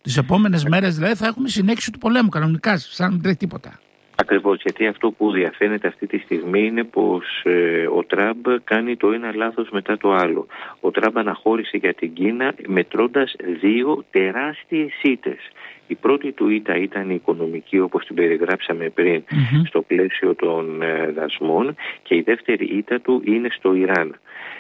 Τις επόμενες μέρες δηλαδή θα έχουμε συνέχιση του πολέμου κανονικά, σαν να μην τρέχει τίποτα. Ακριβώς, γιατί αυτό που διαφαίνεται αυτή τη στιγμή είναι πως ο Τραμπ κάνει το ένα λάθος μετά το άλλο. Ο Τραμπ αναχώρησε για την Κίνα μετρώντας 2 τεράστιες ήττες. Η πρώτη του ήττα ήταν η οικονομική, όπως την περιγράψαμε πριν, στο πλαίσιο των δασμών, και η δεύτερη ήττα του είναι στο Ιράν.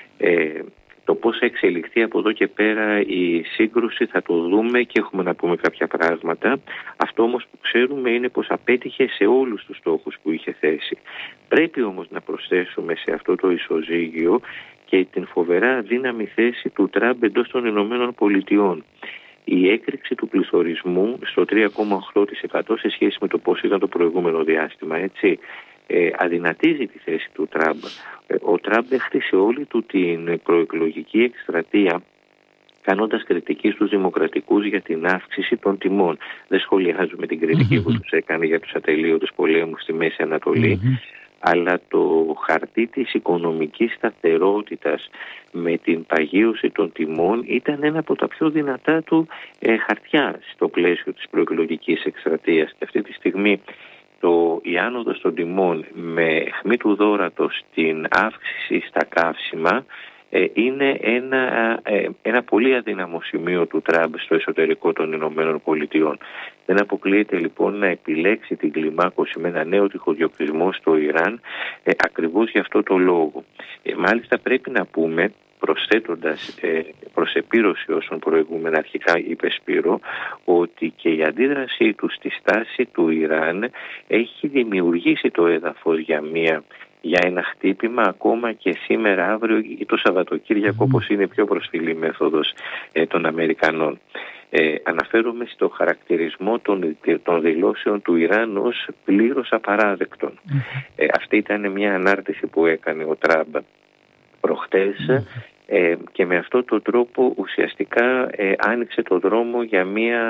Το πώς θα εξελιχθεί από εδώ και πέρα η σύγκρουση θα το δούμε και έχουμε να πούμε κάποια πράγματα. Αυτό όμως που ξέρουμε είναι πως απέτυχε σε όλους τους στόχους που είχε θέσει. Πρέπει όμως να προσθέσουμε σε αυτό το ισοζύγιο και την φοβερά δύναμη θέση του Τραμπ εντός των Ηνωμένων Πολιτειών. Η έκρηξη του πληθωρισμού στο 3,8% σε σχέση με το πώς ήταν το προηγούμενο διάστημα, έτσι, αδυνατίζει τη θέση του Τραμπ. Ο Τραμπ έχτισε όλη του την προεκλογική εκστρατεία κάνοντας κριτική στους δημοκρατικούς για την αύξηση των τιμών. Δεν σχολιάζουμε την κριτική που τους έκανε για τους ατελείωτους πολέμους στη Μέση Ανατολή, αλλά το χαρτί της οικονομικής σταθερότητας με την παγίωση των τιμών ήταν ένα από τα πιο δυνατά του χαρτιά στο πλαίσιο της προεκλογικής εκστρατείας. Και αυτή τη στιγμή η άνοδος των τιμών με αιχμή του δώρατο στην αύξηση στα καύσιμα είναι ένα πολύ αδύναμο σημείο του Τραμπ στο εσωτερικό των Ηνωμένων Πολιτειών. Δεν αποκλείεται λοιπόν να επιλέξει την κλιμάκωση με ένα νέο τυχοδιοκτισμό στο Ιράν ακριβώς για αυτό το λόγο. Μάλιστα πρέπει να πούμε, προσθέτοντας προς επίρρωση όσων προηγούμενα αρχικά είπε Σπύρο, ότι και η αντίδρασή του στη στάση του Ιράν έχει δημιουργήσει το έδαφος για ένα χτύπημα ακόμα και σήμερα, αύριο ή το Σαββατοκύριακο, όπως είναι πιο προσφυλή μέθοδος των Αμερικανών. Αναφέρομαι στο χαρακτηρισμό των δηλώσεων του Ιράν ως πλήρως απαράδεκτων. Αυτή ήταν μια ανάρτηση που έκανε ο Τραμπ προχτές και με αυτόν τον τρόπο ουσιαστικά άνοιξε το δρόμο για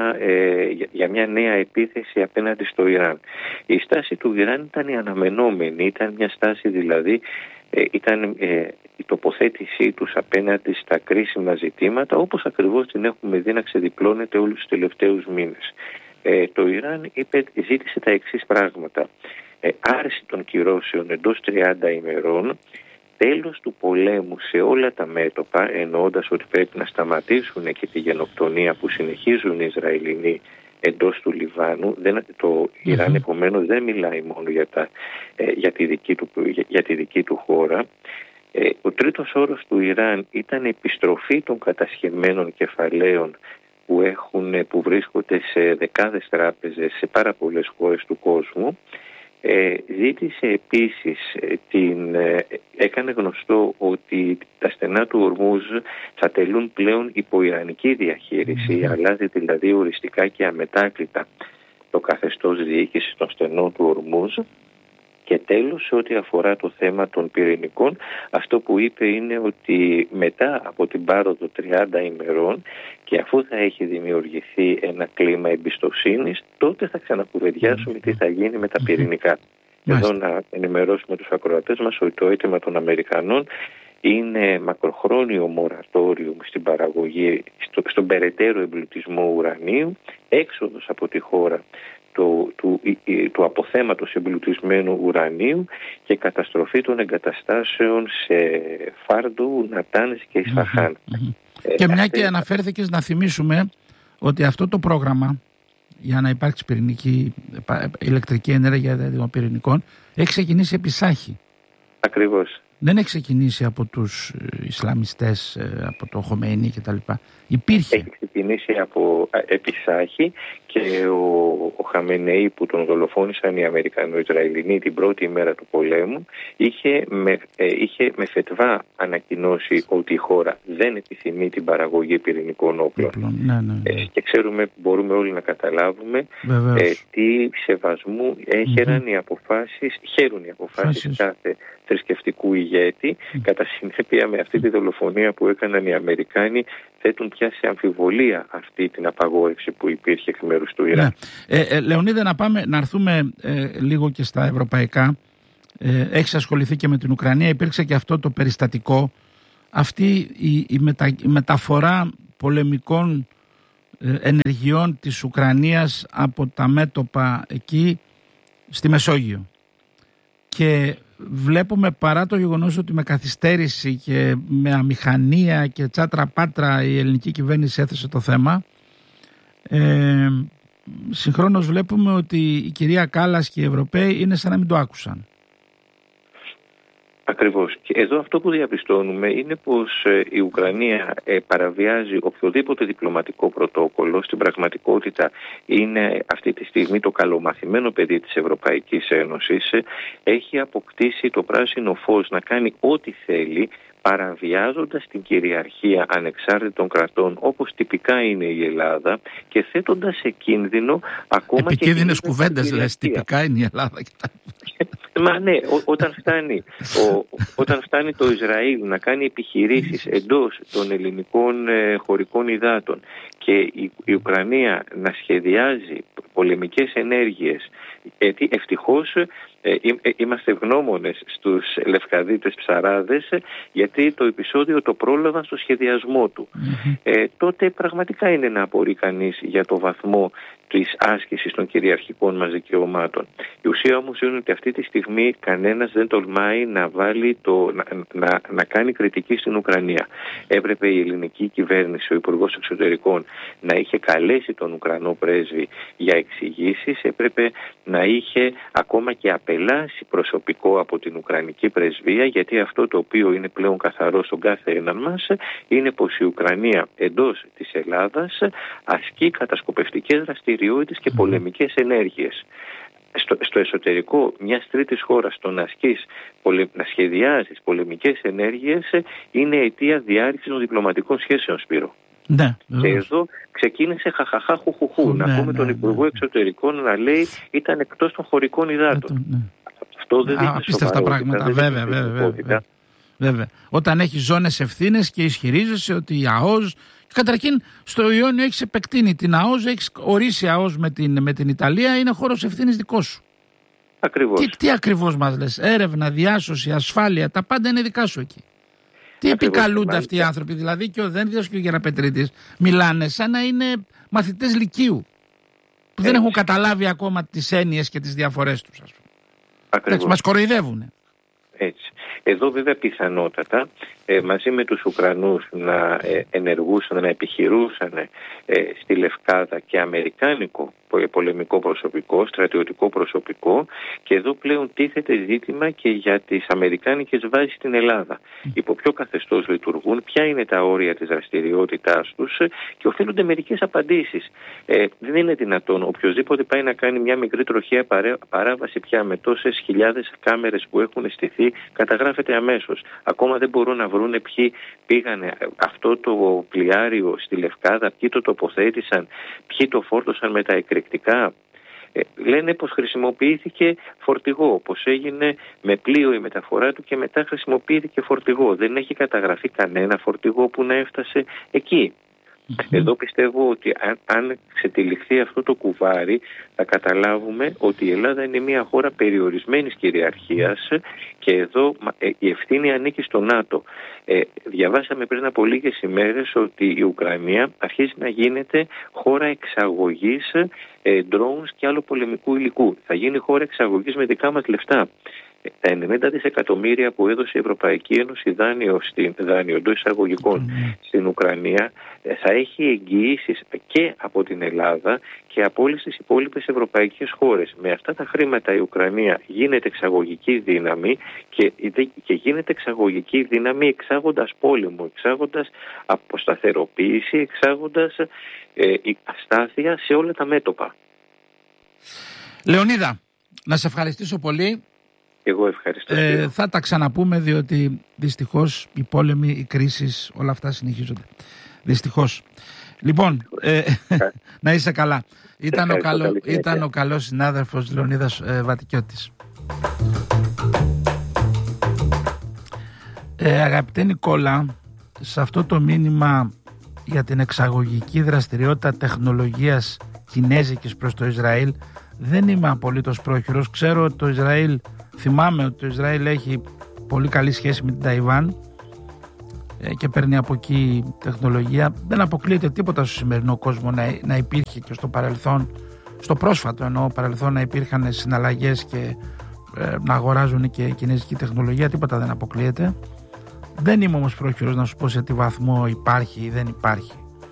μια νέα επίθεση απέναντι στο Ιράν. Η στάση του Ιράν ήταν η αναμενόμενη, ήταν μια στάση δηλαδή, ήταν η τοποθέτησή τους απέναντι στα κρίσιμα ζητήματα, όπως ακριβώς την έχουμε δει να ξεδιπλώνεται όλους τους τελευταίους μήνες. Το Ιράν ζήτησε τα εξής πράγματα: άρση των κυρώσεων εντός 30 ημερών, τέλος του πολέμου σε όλα τα μέτωπα, εννοώντας ότι πρέπει να σταματήσουν και τη γενοκτονία που συνεχίζουν οι Ισραηλινοί εντός του Λιβάνου. Το Ιράν επομένως δεν μιλάει μόνο για τη δική του χώρα. Ο τρίτος όρος του Ιράν ήταν επιστροφή των κατασχεμένων κεφαλαίων που βρίσκονται σε δεκάδες τράπεζες σε πάρα πολλές χώρες του κόσμου. Ζήτησε επίσης, έκανε γνωστό ότι τα στενά του Ορμούζ θα τελούν πλέον υπό ιρανική διαχείριση, αλλάζει δηλαδή οριστικά και αμετάκλητα το καθεστώς διοίκησης των στενών του Ορμούζ. Και τέλος, σε ό,τι αφορά το θέμα των πυρηνικών, αυτό που είπε είναι ότι μετά από την πάροδο 30 ημερών και αφού θα έχει δημιουργηθεί ένα κλίμα εμπιστοσύνης, τότε θα ξανακουβεντιάσουμε τι θα γίνει με τα πυρηνικά. Εδώ να ενημερώσουμε τους ακροατές μας ότι το αίτημα των Αμερικανών είναι μακροχρόνιο μορατόριο στην παραγωγή, στον περαιτέρω εμπλουτισμό ουρανίου, έξοδος από τη χώρα του αποθέματος εμπλουτισμένου ουρανίου και καταστροφή των εγκαταστάσεων σε Φάρντο, Νατάνζ και Ισφαχάν. Και μια και αναφέρθηκες, να θυμίσουμε ότι αυτό το πρόγραμμα για να υπάρξει ηλεκτρική ενέργεια δημοπυρηνικών έχει ξεκινήσει επί Σάχη. Ακριβώς. Δεν έχει ξεκινήσει από τους Ισλαμιστές, από το Χομεϊνί κτλ. Υπήρχε. Έχει ξεκινήσει από επισάχη και ο Χαμενεή που τον δολοφόνησαν οι Αμερικανο-Ισραηλινοί την πρώτη ημέρα του πολέμου είχε με φετβά ανακοινώσει ότι η χώρα δεν επιθυμεί την παραγωγή πυρηνικών όπλων. Και ξέρουμε, μπορούμε όλοι να καταλάβουμε τι σεβασμού χαίρουν οι αποφάσεις κάθε θρησκευτικού ηγέτη. Κατά συνέπεια με αυτή τη δολοφονία που έκαναν οι Αμερικάνοι θέτουν πια σε αμφιβολία αυτή την απαγόρευση που υπήρχε εκ μέρους του Ιράν. Λεωνίδα, να έρθουμε λίγο και στα ευρωπαϊκά. Έχεις ασχοληθεί και με την Ουκρανία. Υπήρξε και αυτό το περιστατικό, αυτή η μεταφορά πολεμικών ενεργειών της Ουκρανίας από τα μέτωπα εκεί στη Μεσόγειο. Και βλέπουμε, παρά το γεγονός ότι με καθυστέρηση και με αμηχανία και τσάτρα πάτρα η ελληνική κυβέρνηση έθεσε το θέμα, συγχρόνως βλέπουμε ότι η κυρία Κάλλας και οι Ευρωπαίοι είναι σαν να μην το άκουσαν. Ακριβώς. Και εδώ αυτό που διαπιστώνουμε είναι πως η Ουκρανία παραβιάζει οποιοδήποτε διπλωματικό πρωτόκολλο. Στην πραγματικότητα είναι αυτή τη στιγμή το καλομαθημένο παιδί της Ευρωπαϊκής Ένωσης. Έχει αποκτήσει το πράσινο φως να κάνει ό,τι θέλει, παραβιάζοντας την κυριαρχία ανεξάρτητων κρατών όπως τυπικά είναι η Ελλάδα και θέτοντας σε κίνδυνο ακόμα επικίνδυνες κουβέντες λες, τυπικά είναι η Ελλάδα. Μα ναι, όταν φτάνει το Ισραήλ να κάνει επιχειρήσεις εντός των ελληνικών χωρικών υδάτων και η Ουκρανία να σχεδιάζει πολεμικές ενέργειες, γιατί ευτυχώς είμαστε ευγνώμονες στους λευκαδίτες ψαράδες, γιατί το επεισόδιο το πρόλαβαν στο σχεδιασμό του. Τότε πραγματικά είναι να απορεί κανείς για το βαθμό της άσκησης των κυριαρχικών μας δικαιωμάτων. Η ουσία όμως είναι ότι αυτή τη στιγμή κανένας δεν τολμάει να βάλει να κάνει κριτική στην Ουκρανία. Έπρεπε η ελληνική κυβέρνηση, ο Υπουργός Εξωτερικών, να είχε καλέσει τον Ουκρανό πρέσβη για εξηγήσεις. Έπρεπε να είχε ακόμα και απελάσει προσωπικό από την Ουκρανική πρεσβεία, γιατί αυτό το οποίο είναι πλέον καθαρό στον κάθε έναν μας είναι πως η Ουκρανία εντός της Ελλάδας ασκεί κατασκοπευτικές δραστηριότητες και πολεμικές ενέργειες. Στο εσωτερικό μιας τρίτης χώρας το να σχεδιάζεις πολεμικές ενέργειες είναι αιτία διάρρηξης των διπλωματικών σχέσεων, Σπύρο. Ναι, και εδώ ξεκίνησε χαχαχά χουχουχού. Να πούμε τον Υπουργό Εξωτερικών να λέει ήταν εκτός των χωρικών υδάτων. Αυτό δεν δείχνει απίστευτα πράγματα. Βέβαια. Όταν έχει ζώνες ευθύνες και ισχυρίζεσαι ότι η ΑΟΣ. Καταρχήν στο Ιόνιο έχεις επεκτείνει την ΑΟΣ, έχεις ορίσει ΑΟΣ με την Ιταλία, είναι χώρος ευθύνης δικός σου. Ακριβώς. Τι ακριβώς μας λες, έρευνα, διάσωση, ασφάλεια, τα πάντα είναι δικά σου εκεί. Τι επικαλούνται αυτοί οι άνθρωποι, δηλαδή και ο Δένδιας και ο Γεραπετρίτης μιλάνε σαν να είναι μαθητές λυκείου που δεν έχουν καταλάβει ακόμα τις έννοιες και τις διαφορές τους, ας πούμε. Ακριβώς. Μας κοροϊδεύουν. Έτσι. Εδώ βέβαια πιθανότατα μαζί με τους Ουκρανούς να ενεργούσαν, να επιχειρούσαν στη Λευκάδα και αμερικάνικο πολεμικό προσωπικό, στρατιωτικό προσωπικό, και εδώ πλέον τίθεται ζήτημα και για τις αμερικάνικες βάσεις στην Ελλάδα. Υπό ποιο καθεστώς λειτουργούν, ποια είναι τα όρια της δραστηριότητάς τους και οφείλονται μερικές απαντήσεις. Δεν είναι δυνατόν οποιοδήποτε πάει να κάνει μια μικρή τροχαία παράβαση πια με τόσες χιλιάδες κάμερες που έχουν στηθεί, καταγράφεται αμέσως. Ακόμα δεν μπορούν να βρουν ποιοι πήγανε αυτό το πλοιάριο στη Λευκάδα, ποιοι το τοποθέτησαν, ποιοι το φόρτωσαν με τα εκρηκτικά. Λένε πως χρησιμοποιήθηκε φορτηγό, πως έγινε με πλοίο η μεταφορά του και μετά χρησιμοποιήθηκε φορτηγό. Δεν έχει καταγραφεί κανένα φορτηγό που να έφτασε εκεί. Εδώ πιστεύω ότι αν ξετυλιχθεί αυτό το κουβάρι θα καταλάβουμε ότι η Ελλάδα είναι μια χώρα περιορισμένης κυριαρχίας και εδώ η ευθύνη ανήκει στο ΝΑΤΟ. Διαβάσαμε πριν από λίγες ημέρες ότι η Ουκρανία αρχίζει να γίνεται χώρα εξαγωγής drones και άλλο πολεμικού υλικού. Θα γίνει χώρα εξαγωγής με δικά μας λεφτά. Τα 90 δισεκατομμύρια που έδωσε η Ευρωπαϊκή Ένωση δάνειο εντός εισαγωγικών στην Ουκρανία θα έχει εγγυήσεις και από την Ελλάδα και από όλες τις υπόλοιπες ευρωπαϊκές χώρες. Με αυτά τα χρήματα η Ουκρανία γίνεται εξαγωγική δύναμη και γίνεται εξαγωγική δύναμη εξάγοντας πόλεμο, εξάγοντας αποσταθεροποίηση, εξάγοντας αστάθεια σε όλα τα μέτωπα. Λεωνίδα, να σε ευχαριστήσω πολύ. Εγώ ευχαριστώ. Θα τα ξαναπούμε, διότι δυστυχώς οι πόλεμοι, οι κρίσεις, όλα αυτά συνεχίζονται. Δυστυχώς. Λοιπόν, να είσαι καλά. Ήταν ο καλός συνάδελφος Λεωνίδας Βατικιώτης. Αγαπητέ Νικόλα, σε αυτό το μήνυμα για την εξαγωγική δραστηριότητα τεχνολογίας κινέζικης προς το Ισραήλ δεν είμαι απολύτως πρόχειρος. Ξέρω ότι το Ισραήλ, θυμάμαι ότι το Ισραήλ έχει πολύ καλή σχέση με την Ταϊβάν. και παίρνει από εκεί τεχνολογία. Δεν αποκλείεται τίποτα στο σημερινό κόσμο να υπήρχε και στο παρελθόν, στο πρόσφατο εννοώ παρελθόν, να υπήρχαν συναλλαγές και να αγοράζουν και κινέζικη τεχνολογία. Τίποτα δεν αποκλείεται. Δεν είμαι όμως πρόχειρος να σου πω σε τι βαθμό υπάρχει ή δεν υπάρχει.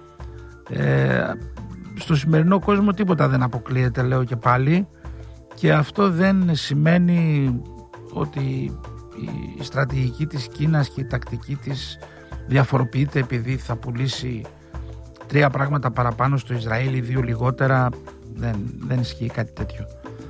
Στο σημερινό κόσμο τίποτα δεν αποκλείεται, λέω και πάλι, και αυτό δεν σημαίνει ότι η στρατηγική της Κίνας και η τακτική της διαφοροποιείται επειδή θα πουλήσει 3 πράγματα παραπάνω στο Ισραήλ ή 2 λιγότερα. Δεν ισχύει κάτι τέτοιο.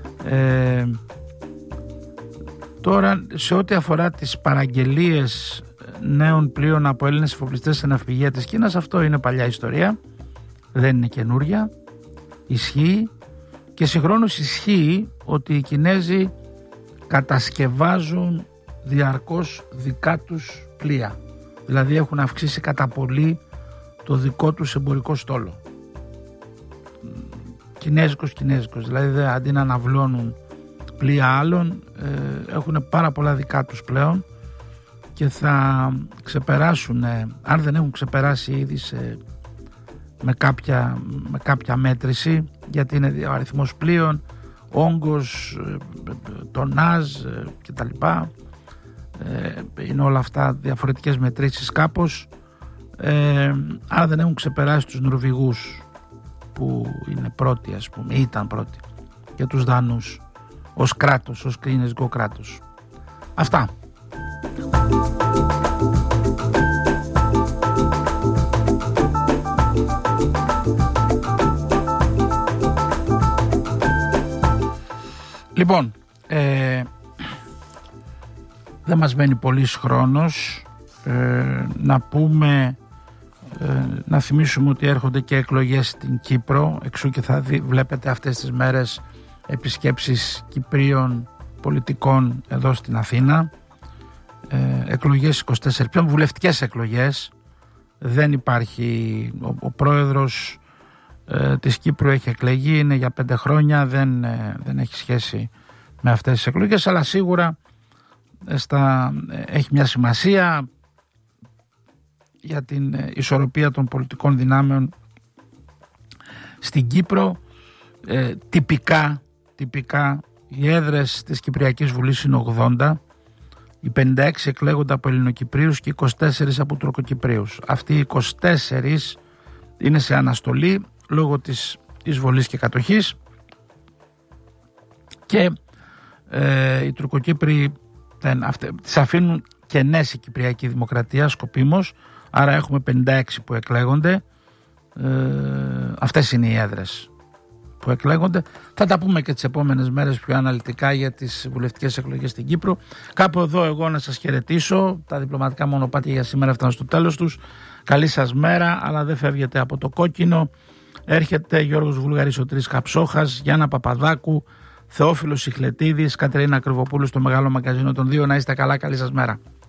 Τώρα, σε ό,τι αφορά τις παραγγελίες νέων πλοίων από Έλληνες εφοπλιστές σε ναυπηγεία της Κίνας, αυτό είναι παλιά ιστορία, δεν είναι καινούρια. Ισχύει, και συγχρόνως ισχύει ότι οι Κινέζοι κατασκευάζουν διαρκώς δικά τους πλοία. Δηλαδή έχουν αυξήσει κατά πολύ το δικό τους εμπορικό στόλο. Κινέζικος, δηλαδή αντί να αναβλώνουν πλοία άλλων, έχουν πάρα πολλά δικά τους πλέον και θα ξεπεράσουν, αν δεν έχουν ξεπεράσει ήδη με κάποια μέτρηση, γιατί είναι ο αριθμός πλοίων, όγκος, τονάζ κτλ. Είναι όλα αυτά διαφορετικές μετρήσεις κάπως. Άρα δεν έχουν ξεπεράσει τους Νορβηγούς που είναι πρώτοι, ας πούμε, ήταν πρώτοι, και τους Δανούς ως κράτος, ως κινέζικο κράτος. Αυτά. Λοιπόν, δεν μας μένει πολύς χρόνος. Να πούμε, να θυμίσουμε ότι έρχονται και εκλογές στην Κύπρο, εξού και θα βλέπετε αυτές τις μέρες επισκέψεις Κυπρίων πολιτικών εδώ στην Αθήνα. Εκλογές 24 Σεπτεμβρίου, βουλευτικές εκλογές. Δεν υπάρχει, ο πρόεδρος της Κύπρου έχει εκλεγεί, είναι για 5 χρόνια, δεν έχει σχέση με αυτές τις εκλογές, αλλά σίγουρα έχει μια σημασία για την ισορροπία των πολιτικών δυνάμεων στην Κύπρο. Τυπικά οι έδρες της Κυπριακής Βουλής είναι 80, οι 56 εκλέγονται από Ελληνοκυπρίους και 24 από Τουρκοκυπρίους. Αυτοί οι 24 είναι σε αναστολή λόγω της εισβολής και κατοχής, και οι Τουρκοκύπροι τις αφήνουν κενές η Κυπριακή Δημοκρατία σκοπίμως, άρα έχουμε 56 που εκλέγονται. Αυτές είναι οι έδρες που εκλέγονται. Θα τα πούμε και τις επόμενες μέρες πιο αναλυτικά για τις βουλευτικές εκλογές στην Κύπρο. Κάπου εδώ εγώ να σας χαιρετήσω. Τα διπλωματικά μονοπάτια για σήμερα έφταναν στο τέλος τους. Καλή σας μέρα, αλλά δεν φεύγετε από το κόκκινο. Έρχεται Γιώργος Βουλγαρής, ο Τρεις Καψόχας, Γιάννα Παπαδάκου, Θεόφιλος Σιχλετίδης, Κατερίνα Κρυβοπούλου στο Μεγάλο Μαγκαζίνο των 2. Να είστε καλά, καλή σας μέρα.